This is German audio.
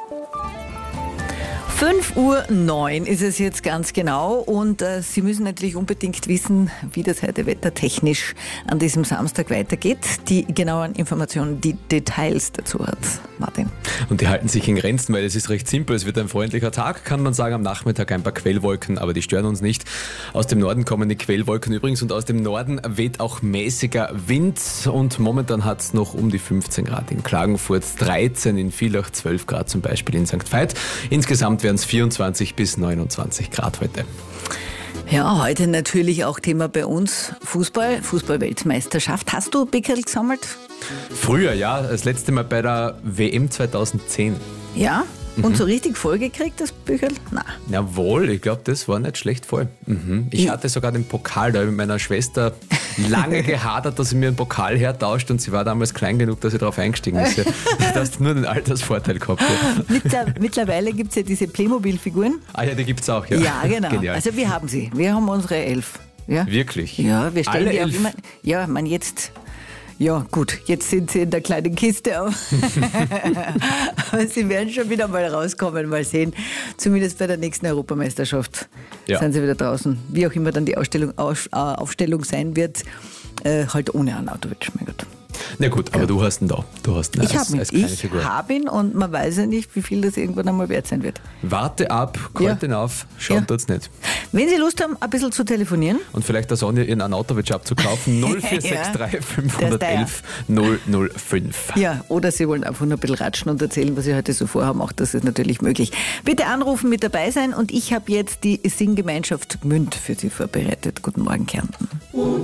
5:09 Uhr ist es jetzt ganz genau und Sie müssen natürlich unbedingt wissen, wie das heute wettertechnisch an diesem Samstag weitergeht. Die genauen Informationen, die Details dazu hat Martin. Und die halten sich in Grenzen, weil es ist recht simpel. Es wird ein freundlicher Tag, kann man sagen. Am Nachmittag ein paar Quellwolken, aber die stören uns nicht. Aus dem Norden kommen die Quellwolken übrigens und aus dem Norden weht auch mäßiger Wind. Und momentan hat es noch um die 15 Grad in Klagenfurt, 13 in Villach, 12 Grad zum Beispiel in St. Veit. Insgesamt werden es 24 bis 29 Grad heute. Ja, heute natürlich auch Thema bei uns Fußball-Weltmeisterschaft. Hast du Pickerl gesammelt? Früher, ja, das letzte Mal bei der WM 2010. Ja? Und so richtig voll gekriegt, das Bücherl? Nein. Jawohl, ich glaube, das war nicht schlecht voll. Ich hatte sogar den Pokal, da habe ich mit meiner Schwester lange gehadert, dass sie mir einen Pokal hertauscht und sie war damals klein genug, dass sie darauf eingestiegen ist. Du hast nur den Altersvorteil gehabt. Ja. Mittlerweile gibt es ja diese Playmobil-Figuren. Ah ja, die gibt es auch, ja. Ja, genau. Genial. Also wir haben sie. Wir haben unsere 11. Ja? Wirklich? Ja, wir stellen Alle die auch 11? immer. Ja, man jetzt. Ja, gut, jetzt sind sie in der kleinen Kiste, aber sie werden schon wieder mal rauskommen, mal sehen. Zumindest bei der nächsten Europameisterschaft sind sie wieder draußen. Wie auch immer dann die Aufstellung sein wird, halt ohne Arnautovic, mein Gott. Na gut, aber du hast ihn da. Du hast ihn Ich als Figur. habe ihn und man weiß ja nicht, wie viel das irgendwann einmal wert sein wird. Warte ab, kalt ihn auf, schaut tut's nicht. Wenn Sie Lust haben, ein bisschen zu telefonieren. Und vielleicht der Sonja ihren Arnautovic abzukaufen, 0463 511 005. Ja, oder Sie wollen einfach nur ein bisschen ratschen und erzählen, was Sie heute so vorhaben. Auch das ist natürlich möglich. Bitte anrufen, mit dabei sein und ich habe jetzt die Singgemeinschaft Gmünd für Sie vorbereitet. Guten Morgen, Kärnten.